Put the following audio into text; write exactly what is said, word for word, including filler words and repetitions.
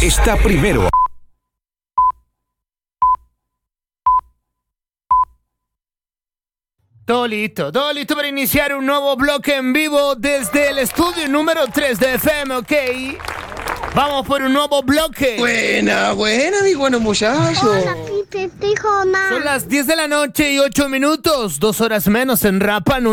está primero. Todo listo, todo listo para iniciar un nuevo bloque en vivo desde el estudio número tres de F M, ¿ok? Vamos por un nuevo bloque. Buena, buena, mi bueno muchacho. Hola, Pipe, te dijo mamá. Son las diez de la noche y ocho minutos, dos horas menos en Rapa Nui.